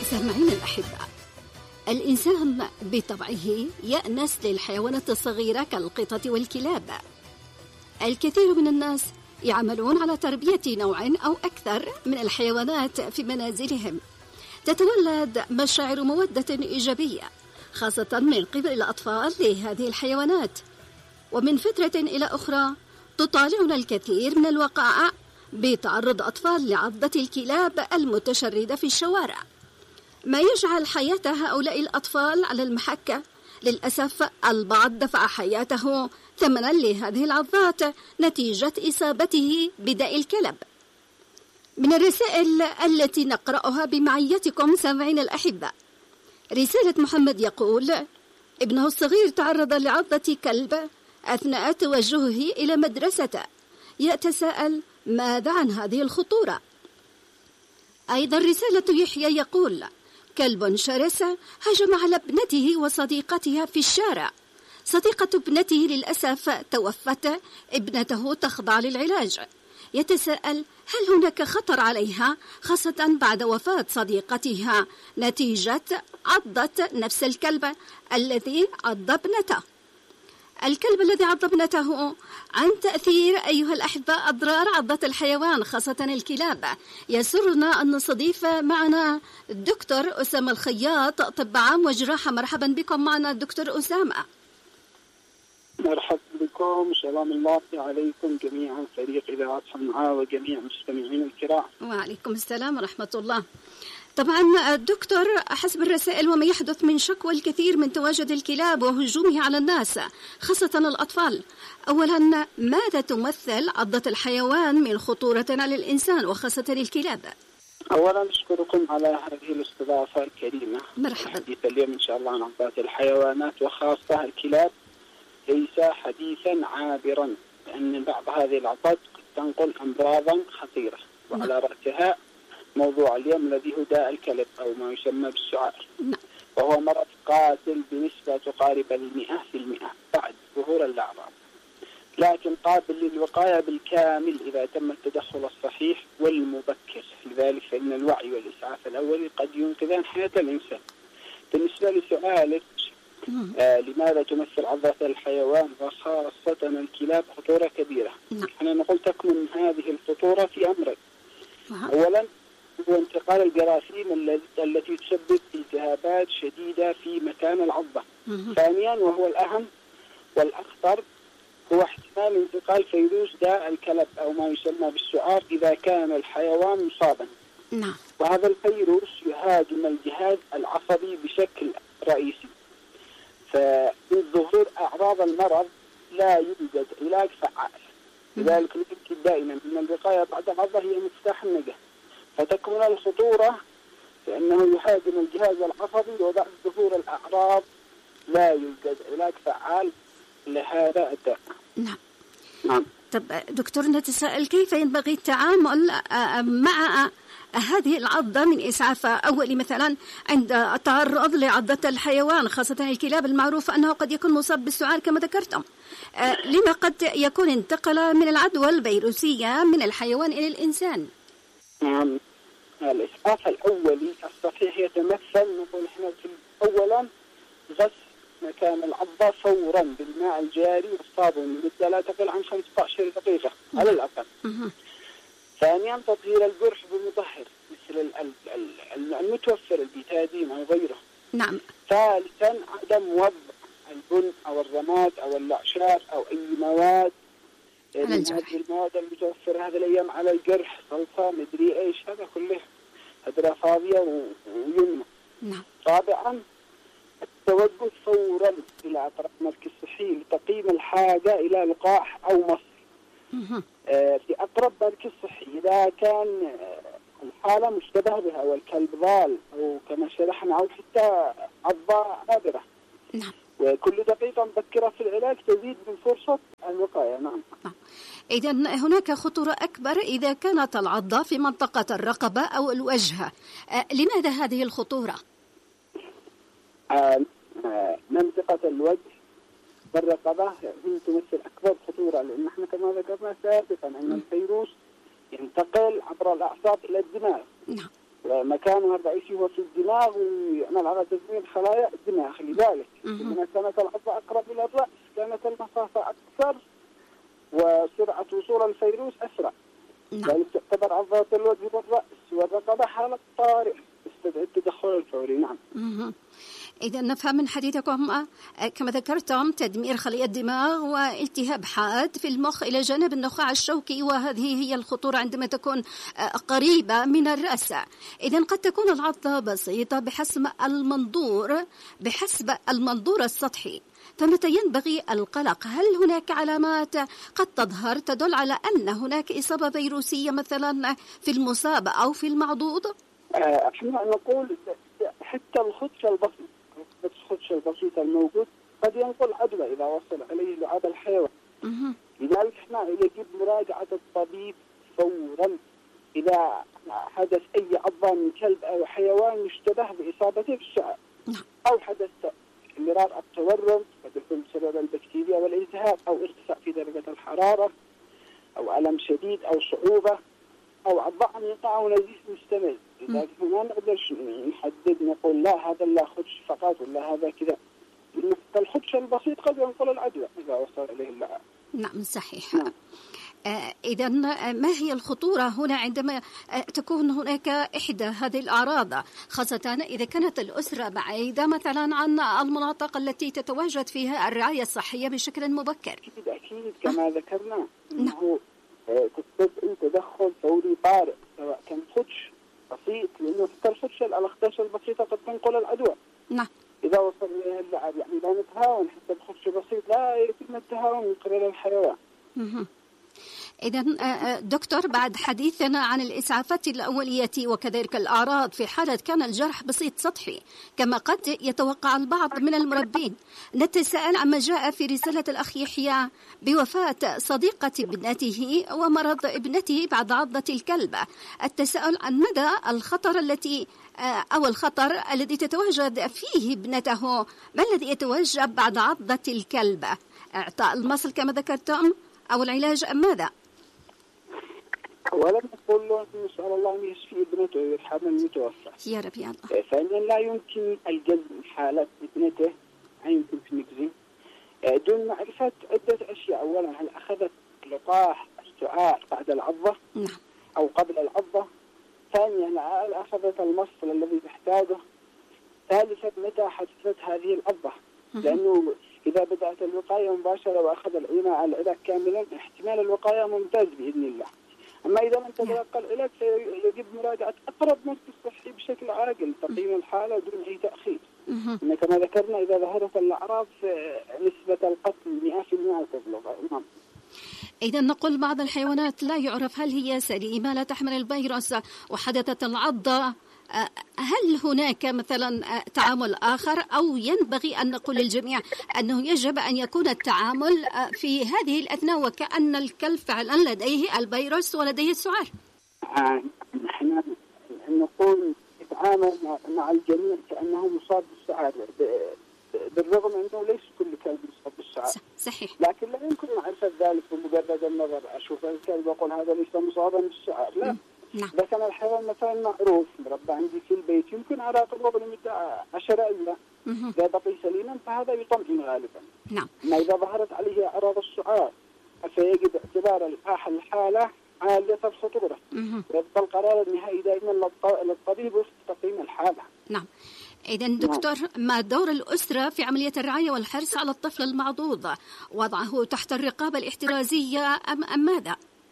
سامعين الأحبة، الإنسان بطبعه يأنس للحيوانات الصغيرة كالقطط والكلاب. الكثير من الناس يعملون على تربية نوع أو أكثر من الحيوانات في منازلهم. تتولد مشاعر مودة إيجابية خاصة من قبل الأطفال لهذه الحيوانات، ومن فترة إلى أخرى تطالعنا الكثير من الوقائع بتعرض أطفال لعضة الكلاب المتشردة في الشوارع، ما يجعل حياة هؤلاء الأطفال على المحكة. للأسف البعض دفع حياته ثمنا لهذه العضات نتيجة إصابته بداء الكلب. من الرسائل التي نقرأها بمعيتكم سامعين الأحبة، رسالة محمد يقول: ابنه الصغير تعرض لعضة كلب أثناء توجهه إلى مدرسته، يتساءل ماذا عن هذه الخطورة. أيضا رسالة يحيى يقول: كلب شرس هجم على ابنته وصديقتها في الشارع، صديقة ابنته للأسف توفت، ابنته تخضع للعلاج، يتساءل هل هناك خطر عليها خاصة بعد وفاة صديقتها نتيجة عضة نفس الكلب الذي عض ابنته. الكلب الذي عض ابنته عن تأثير أيها الأحبة أضرار عضة الحيوان خاصة الكلاب. يسرنا أن نستضيف معنا الدكتور أسامة الخياط، طب عام وجراحة. مرحبا بكم معنا دكتور أسامة. مرحبا بكم، سلام الله عليكم جميعا، فريق إذاعة صنعاء وجميع مستمعين الكرام. وعليكم السلام ورحمة الله. طبعا الدكتور، حسب الرسائل وما يحدث من شكوى الكثير من تواجد الكلاب وهجومه على الناس خاصة الأطفال، أولا ماذا تمثل عضة الحيوان من خطورة على الإنسان وخاصة الكلاب؟ أولا أشكركم على هذه الاستضافة الكريمة. مرحبا. حديث اليوم إن شاء الله عن عضات الحيوانات وخاصة الكلاب ليس حديثا عابرا، لأن بعض هذه العضات تنقل أمراضا خطيرة، وعلى رأسها موضوع اليوم الذي هو داء الكلب أو ما يسمى بالسعار، وهو مرض قاتل بنسبة تقارب 100% بعد ظهور الأعراض، لكن قابل للوقاية بالكامل إذا تم التدخل الصحيح والمبكر. لذلك فإن الوعي والإسعاف الأولي قد ينقذان حياة الإنسان. بالنسبة لسؤالك لماذا تمثل عضة الحيوان وخاصة الكلاب خطورة كبيرة؟ أنا نقول تكمن هذه الخطورة في أمرين. أولا هو انتقال الجراثيم التي تسبب التهابات شديدة في مكان العضة. ثانيا وهو الأهم والأخطر هو احتمال انتقال فيروس داء الكلب أو ما يسمى بالسعار إذا كان الحيوان مصابا. وهذا الفيروس يهاجم الجهاز العصبي بشكل رئيسي، فمن ظهور أعراض المرض لا يوجد علاج فعال. لذلك نؤكد دائما أن الوقاية بعد العضة هي مفتاح النجاة. فتكمن الخطورة لأنه يهاجم الجهاز العصبي، وبعد ظهور الأعراض لا يوجد علاج فعال لهذا الداء. نعم. طب دكتور، نتساءل كيف ينبغي التعامل مع هذه العضة من إسعاف أولي، مثلا عند التعرض لعضة الحيوان خاصة الكلاب، المعروف أنه قد يكون مصاب بالسعار كما ذكرتم، لما قد يكون انتقل من العدوى الفيروسية من الحيوان إلى الإنسان؟ نعم، الإسعاف الأولي الصحيح يتمثل نقول إحنا أولا غسل مكان العضة فورا بالماء الجاري والصابون لمدة لا تقل عن 15 دقيقة على الأقل. ثانيا تطهير الجرح بمطهر مثل المتوفر البيتادين أو غيره. نعم. ثالثا عدم وضع البن أو الرماد أو الأعشاب أو أي مواد من هذه المواد المتوفرة هذه الأيام على الجرح، صلصة مدري إيش، هذا كله هدرة فاضية ويمنع. نعم. رابعا التوجه فورا إلى أطراف مركز صحي لتقييم الحاجة إلى لقاح أو مصل في أقرب مركز صحي إذا كان الحالة مشتبه بها والكلب ضال أو كما شرحنا أو حتى عضة نادرة. نعم. وكل دقيقة مبكرة في العلاج تزيد من فرصة الوقاية. نعم. إذا هناك خطورة أكبر إذا كانت العضة في منطقة الرقبة أو الوجه. لماذا هذه الخطورة؟ منطقة الوجه والرقبة هي تمثل أكبر خطورة، لأن احنا كما ذكرنا سابقا أن الفيروس ينتقل عبر الأعصاب إلى الدماغ. نعم. مكانها الرئيسي هو في الدماغ، ويعمل على تدمير خلايا الدماغ. لذلك لما كانت العضة أقرب إلى الرأس كانت المسافة أكثر وسرعة وصول الفيروس أسرع. ذلك تعتبر عضلات الوجه والرأس والرقبة حالة طارئة تستدعي التدخل الفوري. نعم. إذا نفهم من حديثكم كما ذكرتم تدمير خلية الدماغ والتهاب حاد في المخ إلى جانب النخاع الشوكي، وهذه هي الخطورة عندما تكون قريبة من الرأس. إذا قد تكون العضة بسيطة بحسب المنظور السطحي، فمتى ينبغي القلق؟ هل هناك علامات قد تظهر تدل على أن هناك إصابة فيروسية مثلا في المصاب أو في المعضوض؟ احنا نقول حتى الخدش البسيط الموجود قد ينقل عدوى إذا وصل عليه لعاب الحيوان. لذلك احنا يجب مراجعة الطبيب فورا إذا حدث أي عضة من كلب أو حيوان يشتبه بإصابته بالشعر، أو حدث مرار التورم قد يكون بسبب البكتيريا والالتهاب، أو ارتفاع في درجة الحرارة، أو ألم شديد، أو صعوبة، أو عضة عميقة، أو نزيف مستمر. لذلك ما نقدرش نحدد نقول لا هذا لا خدش فقط ولا هذا كذا. الخدش البسيط قد ينقل العدوى إذا وصل إليه اللعاب. نعم صحيح. نعم. إذا ما هي الخطورة هنا عندما تكون هناك إحدى هذه الأعراض، خاصة إذا كانت الأسرة بعيدة مثلا عن المناطق التي تتواجد فيها الرعاية الصحية بشكل مبكر؟ أكيد كما ذكرنا أنه تستدعي تدخل فوري طارئ، سواء كان خدش بسيط، لأنه حتى الأخداش البسيطة قد تنقل العدوى. نعم. إذا وصل إليه اللعاب يعني لا نتهاون، حتى بخدش بسيط لا يتم التهاون من قبل الحيوان. إذا دكتور، بعد حديثنا عن الإسعافات الأولية وكذلك الأعراض في حالة كان الجرح بسيط سطحي كما قد يتوقع البعض من المربين، نتساءل عما جاء في رسالة الأخ يحيى بوفاة صديقة ابنته ومرض ابنته بعد عضة الكلب. التساؤل عن مدى الخطر الخطر الذي تتواجد فيه ابنته، ما الذي يتوجب بعد عضة الكلب؟ إعطاء المصل كما ذكرتم أو العلاج أم ماذا؟ أولا نقول له نسأل الله أن يشفي ابنته ويرحم المتوفى يا رب يا الله. فإن لا يمكن الجزم حالة ابنته، لا يمكن نجزم دون معرفة عدة أشياء. أولا هل أخذت لقاح السعار بعد العضة أو قبل العضة؟ ثانيا هل أخذت المصل الذي تحتاجه؟ ثالثا متى حدثت هذه العضة؟ لأنه إذا بدأت الوقاية مباشرة وأخذ العلاج كاملا احتمال الوقاية ممتاز بإذن الله. أما إذا لم تتلقى العلاج فيجب مراجعة أقرب مركز صحي بشكل عاجل، تقييم الحالة دون أي تأخير. كما ذكرنا إذا ظهرت الأعراض نسبة القتل 100% تبلغ. نعم. إذا نقول بعض الحيوانات لا يعرف هل هي سليمة لا تحمل الفيروس وحدثت العضة، هل هناك مثلا تعامل آخر، أو ينبغي أن نقول للجميع أنه يجب أن يكون التعامل في هذه الأثناء وكأن الكلب فعلا لديه الفيروس ولديه السعار؟ نحن نقول نتعامل مع الجميع كأنه مصاب بالسعار، بالرغم أنه ليس كل كلب مصاب بالسعار. صحيح. لكن لا يمكن معرفة ذلك بمجرد النظر. أشوف الكلب وأقول هذا ليس مصابا بالسعار، لا. إذا كان الحيوان مثلا معروف مربى عندي في البيت يمكن أراقبه لمدة 10 أيام، إذا بقي سليما فهذا يطمئن غالبا. نعم. أما إذا ظهرت عليه أعراض السعار فيجب اعتبار الحالة عالية الخطورة، ويبقى القرار النهائي دائما للطبيب وفق تقييم الحالة. نعم. إذا دكتور، ما دور الأسرة في عملية الرعاية والحرص على الطفل المعضوض؟ وضعه تحت الرقابة الاحترازية أم ماذا؟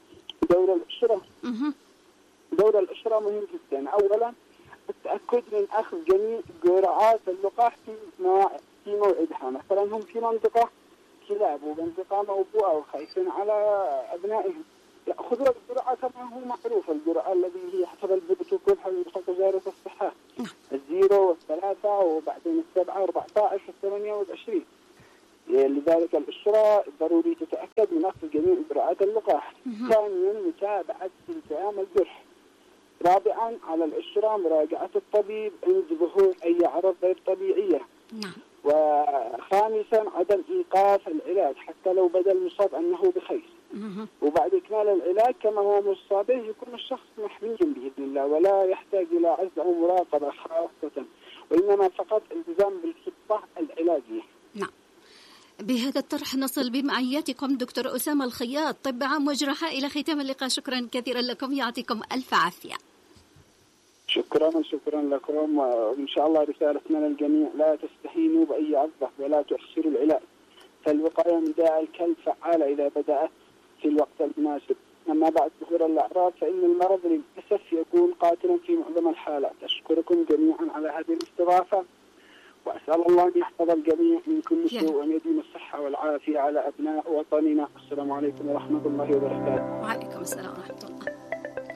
دور الأسرة مهم جدا. أولا التأكد من أخذ جميع جرعات اللقاح في موعدها. مثلا هم في منطقة كلاب ومنطقة موبوءة وخايفين على أبنائهم، يأخذوا الجرعة كما هو معروف، الجرعة الذي هي حسب البروتوكول حق وزارة الصحة، 0 و3 وبعدين 7 و14 و28. لذلك الأسرة ضروري تتأكد من أخذ جميع جرعات اللقاح. ثانيا متابعة التئام الجرح. رابعا على الأسرة مراجعة الطبيب عند ظهور أي أعراض غير طبيعية. وخامسا عدم إيقاف العلاج حتى لو بدا المصاب أنه بخير. وبعد إكمال العلاج كما هو موصى به يكون الشخص محميا بإذن الله، ولا يحتاج إلى عزل أو مراقبة خاصة، وإنما فقط التزام بالخطة العلاجية. نعم. بهذا الطرح نصل بمعياتكم دكتور أسامة الخياط، طب عام وجراحة، إلى ختام اللقاء. شكرا كثيرا لكم، يعطيكم ألف عافية. شكرا لكم، وإن شاء الله رسالتنا للجميع: لا تستهينوا بأي عضة ولا تحسروا العلاج، فالوقاية من داء الكلب فعالة إذا بدأت في الوقت المناسب. أما بعد ظهور الأعراض فإن المرض للأسف يكون قاتلا في معظم الحالات. أشكركم جميعا على هذه الاستضافة، وأسأل الله أن يحفظ الجميع من كل سوء وأن يديم الصحة والعافية على أبناء وطننا. السلام عليكم ورحمة الله وبركاته. وعليكم السلام ورحمة الله.